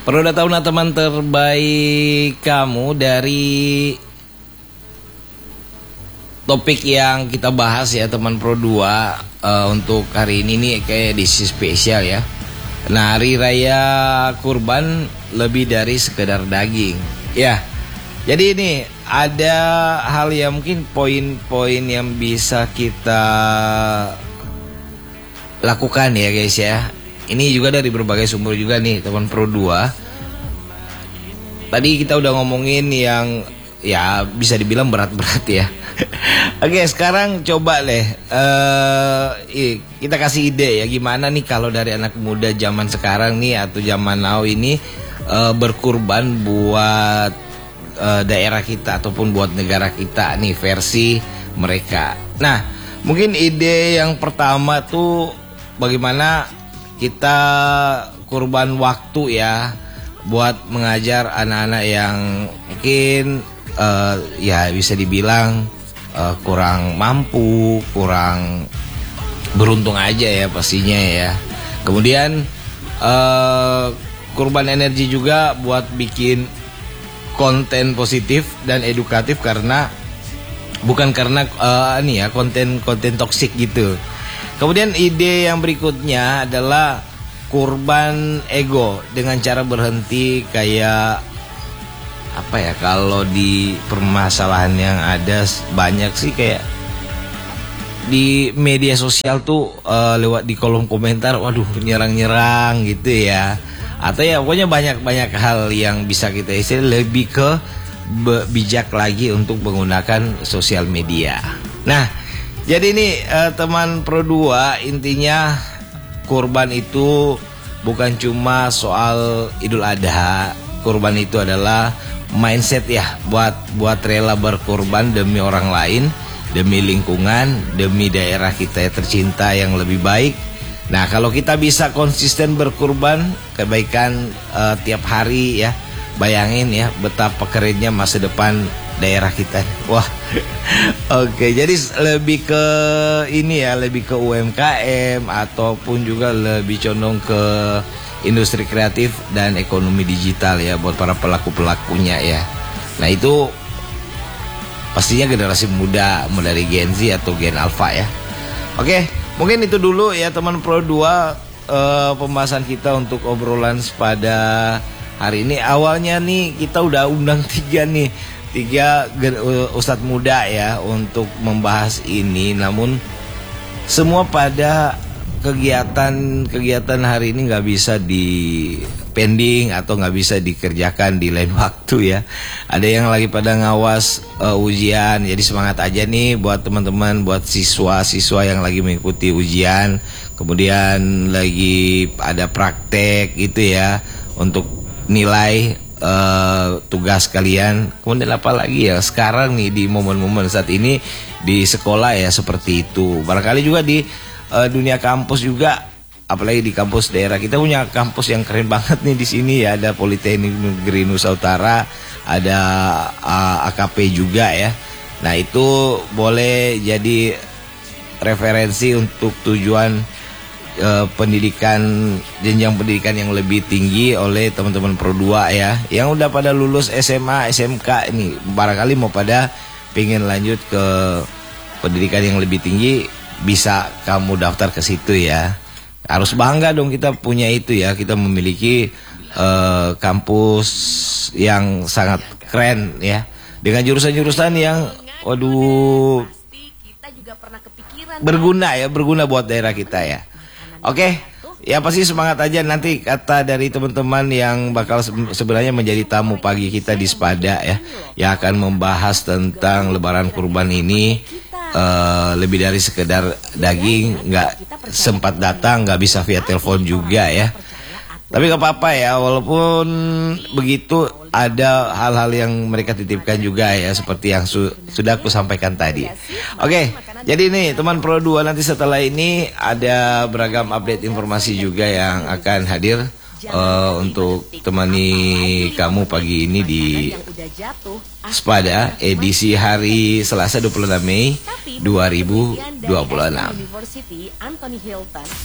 Perlu tahu nah teman terbaik kamu dari topik yang kita bahas ya teman Pro 2 untuk hari ini nih kayak edisi spesial ya. Nah, hari raya kurban lebih dari sekedar daging ya. Jadi ini ada hal yang mungkin poin-poin yang bisa kita lakukan ya guys ya. Ini juga dari berbagai sumber juga nih teman Pro 2. Tadi kita udah ngomongin yang ya bisa dibilang berat-berat ya. Oke, sekarang coba deh kita kasih ide ya gimana nih kalau dari anak muda zaman sekarang nih atau zaman now ini berkurban buat daerah kita ataupun buat negara kita nih versi mereka. Nah, mungkin ide yang pertama tuh bagaimana kita kurban waktu ya buat mengajar anak-anak yang mungkin ya bisa dibilang kurang mampu, kurang beruntung aja ya pastinya ya. Kemudian kurban energi juga buat bikin konten positif dan edukatif karena bukan karena ini ya konten toksik gitu. Kemudian ide yang berikutnya adalah kurban ego dengan cara berhenti kayak apa ya, kalau di permasalahan yang ada banyak sih kayak di media sosial tuh lewat di kolom komentar waduh nyerang-nyerang gitu ya, atau ya pokoknya banyak hal yang bisa kita isi lebih ke bijak lagi untuk menggunakan sosial media. Nah, jadi ini teman Pro 2 intinya kurban itu bukan cuma soal Idul Adha. Kurban itu adalah mindset ya buat rela berkorban demi orang lain, demi lingkungan, demi daerah kita yang tercinta yang lebih baik. Nah, kalau kita bisa konsisten berkorban kebaikan tiap hari ya, bayangin ya betapa kerennya masa depan daerah kita. Wah. Oke, jadi lebih ke ini ya, lebih ke UMKM ataupun juga lebih condong ke industri kreatif dan ekonomi digital ya buat para pelaku-pelakunya ya. Nah, itu pastinya generasi muda, mulai dari Gen Z atau Gen Alpha ya. Oke, mungkin itu dulu ya teman Pro 2 pembahasan kita untuk obrolan pada hari ini. Awalnya nih kita udah undang tiga ustadz muda ya untuk membahas ini, namun semua pada kegiatan hari ini nggak bisa di pending atau nggak bisa dikerjakan di lain waktu ya. Ada yang lagi pada ngawas ujian, jadi semangat aja nih buat teman-teman, buat siswa-siswa yang lagi mengikuti ujian. Kemudian lagi ada praktek gitu ya untuk nilai tugas kalian. Kemudian apa lagi ya sekarang nih di momen-momen saat ini di sekolah ya seperti itu. Barangkali juga di dunia kampus juga, apalagi di kampus daerah kita punya kampus yang keren banget nih di sini ya. Ada Politeknik Negeri Nusa Utara, ada AKP juga ya. Nah, itu boleh jadi referensi untuk tujuan pendidikan, jenjang pendidikan yang lebih tinggi oleh teman-teman Pro 2 ya, yang udah pada lulus SMA, SMK ini barangkali mau pada pengen lanjut ke pendidikan yang lebih tinggi, bisa kamu daftar ke situ ya. Harus bangga dong kita punya itu ya, kita memiliki kampus yang sangat keren ya, dengan jurusan-jurusan yang waduh berguna buat daerah kita ya. Oke, ya pasti semangat aja nanti kata dari teman-teman yang bakal sebenarnya menjadi tamu pagi kita di Spada ya, yang akan membahas tentang Lebaran Kurban ini. Lebih dari sekedar daging, nggak sempat datang, nggak bisa via telepon juga ya. Tapi gak apa-apa ya, walaupun begitu ada hal-hal yang mereka titipkan juga ya, seperti yang sudah aku sampaikan tadi. Oke, jadi nih teman Pro 2, nanti setelah ini ada beragam update informasi juga yang akan hadir untuk temani kamu pagi ini di Spada edisi hari Selasa 26 Mei 2026.